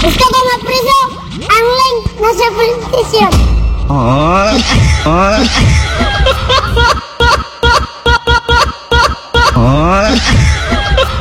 Gusto ko mapriso? Ang link nasa politician. Oh.